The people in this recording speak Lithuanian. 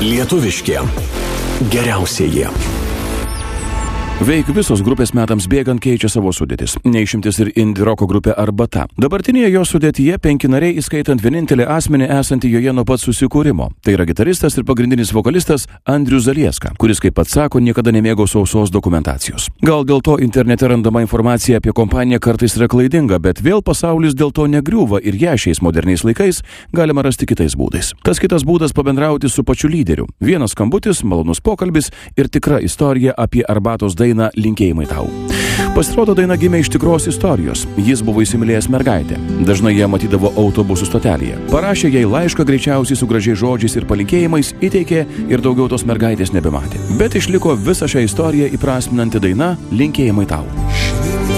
Lietuviški geriausieji. Veik visos grupės metams bėgant keičia savo sudėtis. Neišimtis ir indie roko grupė Arbata. Dabartinėje jos sudėtyje 5 nariai, įskaitant vienintelį asmenį esantį joje nuo pat susikūrimo. Tai yra gitaristas ir pagrindinis vokalistas Andrius Zalieska, kuris, kaip pats sako, niekada nemėgo sausos dokumentacijos. Gal dėl to internete randama informacija apie kompaniją kartais yra klaidinga, bet vėl pasaulis dėl to negriūva ir ją šiais moderniais laikais galima rasti kitais būdais. Tas kitas būdas pabendrauti su pačiu lyderiu. Vienas skambutis, malonus pokalbis ir tikra istorija apie Arbatos dainą Linkėjimai tau. Pasirodo, daina gimė iš tikros istorijos. Jis buvo įsimylėjęs mergaitę. Dažnai ją matydavo autobusų stotelėje. Parašė jai laišką greičiausiai su gražiais žodžiais ir palinkėjimais, įteikė ir daugiau tos mergaitės nebematė. Bet išliko visą šią istoriją įprasminanti daina Linkėjimai tau.